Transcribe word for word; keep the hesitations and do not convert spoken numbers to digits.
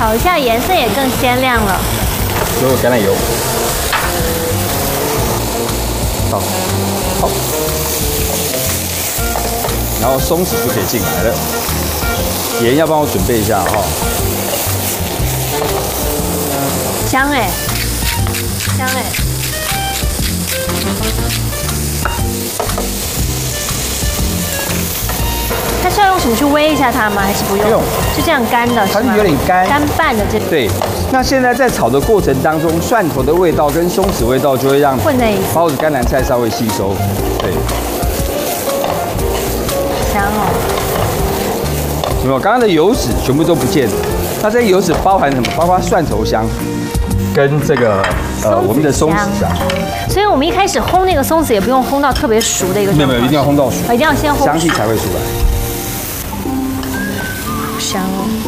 炒一下，颜色也更鲜亮了。 所有橄榄油，好，好，然后松子就可以进来了。盐要帮我准备一下哈、哦。 香哎，香哎。它是要用什么去煨一下它吗？还是不用？ 不用， 就这样干的， 它是有点干干拌的这种。 对，那现在在炒的过程当中，蒜头的味道跟松子味道就会让混在一起， 包子甘蓝菜稍微吸收。对， 香哦。 有没有？刚刚的油脂全部都不见了，那这些油脂包含什么？包括蒜头香，跟这个呃我们的松子香。 所以我们一开始烘那个松子也不用烘到特别熟的一个状态， 没有没有，一定要烘到熟， 一定要先烘， 香气才会出来。 好香哦。